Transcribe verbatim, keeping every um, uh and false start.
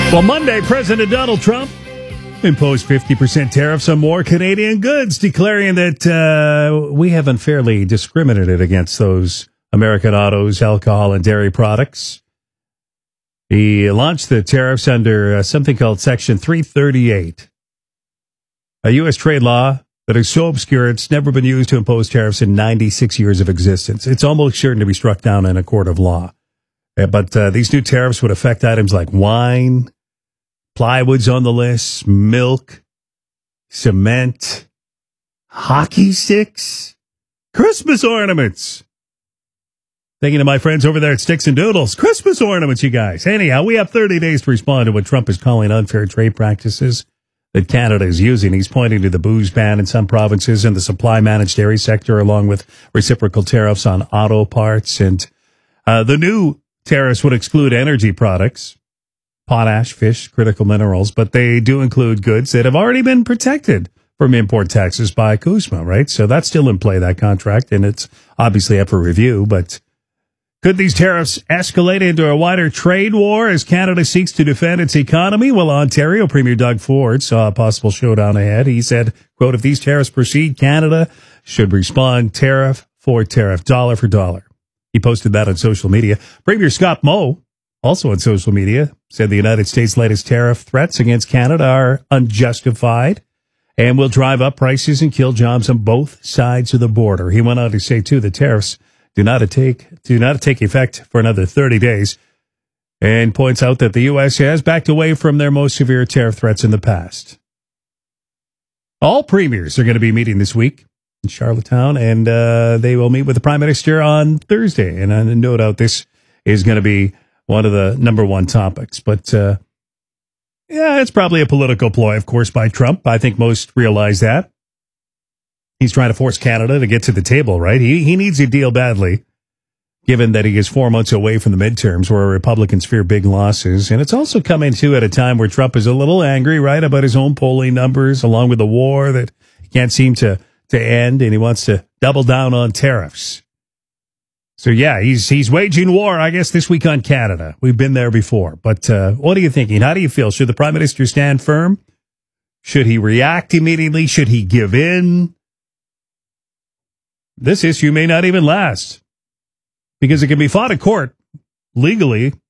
Well, Monday, President Donald Trump imposed fifty percent tariffs on more Canadian goods, declaring that uh, we have unfairly discriminated against those American autos, alcohol, and dairy products. He launched the tariffs under uh, something called Section three thirty-eight, a U S trade law that is so obscure it's never been used to impose tariffs in ninety-six years of existence. It's almost certain to be struck down in a court of law. Uh, but uh, these new tariffs would affect items like wine, plywood's on the list, milk, cement, hockey sticks, Christmas ornaments. Thinking of my friends over there at Sticks and Doodles. Christmas ornaments, you guys. Anyhow, we have thirty days to respond to what Trump is calling unfair trade practices that Canada is using. He's pointing to the booze ban in some provinces and the supply-managed dairy sector, along with reciprocal tariffs on auto parts. And uh, the new tariffs would exclude energy products, potash, fish, critical minerals, but they do include goods that have already been protected from import taxes by CUSMA, right? So that's still in play, that contract, and it's obviously up for review. But could these tariffs escalate into a wider trade war as Canada seeks to defend its economy? Well, Ontario Premier Doug Ford saw a possible showdown ahead. He said, quote, if these tariffs proceed, Canada should respond tariff for tariff, dollar for dollar. He posted that on social media. Premier Scott Moe, also on social media, said the United States' latest tariff threats against Canada are unjustified and will drive up prices and kill jobs on both sides of the border. He went on to say, too, the tariffs do not take do not take effect for another thirty days, and points out that the U S has backed away from their most severe tariff threats in the past. All premiers are going to be meeting this week in Charlottetown, and uh, they will meet with the Prime Minister on Thursday. And uh, no doubt this is going to be one of the number one topics. But, uh, yeah, it's probably a political ploy, of course, by Trump. I think most realize that. He's trying to force Canada to get to the table, right? He he needs a deal badly, given that he is four months away from the midterms where Republicans fear big losses. And it's also coming, too, at a time where Trump is a little angry, right, about his own polling numbers, along with the war that he can't seem to, to end, and he wants to double down on tariffs. So, yeah, he's he's waging war, I guess, this week on Canada. We've been there before. But uh, what are you thinking? How do you feel? Should the Prime Minister stand firm? Should he react immediately? Should he give in? This issue may not even last because it can be fought in court legally